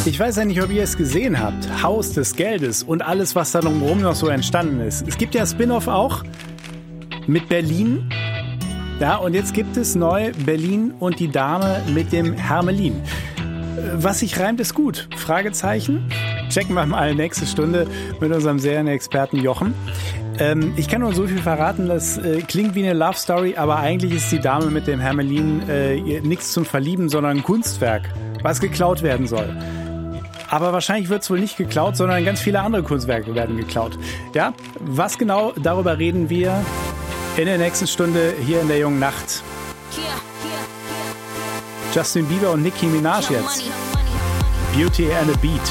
Ich weiß ja nicht, ob ihr es gesehen habt. Haus des Geldes und alles, was da drumherum noch so entstanden ist. Es gibt ja Spin-off auch mit Berlin. Ja, und jetzt gibt es neu Berlin und die Dame mit dem Hermelin. Was sich reimt, ist gut. Fragezeichen. Checken wir mal nächste Stunde mit unserem Serienexperten Jochen. Ich kann nur so viel verraten, das klingt wie eine Love Story, aber eigentlich ist die Dame mit dem Hermelin nichts zum Verlieben, sondern ein Kunstwerk, was geklaut werden soll. Aber wahrscheinlich wird es wohl nicht geklaut, sondern ganz viele andere Kunstwerke werden geklaut. Ja, was genau, darüber reden wir in der nächsten Stunde hier in der jungen Nacht. Justin Bieber und Nicki Minaj jetzt. Beauty and a Beat.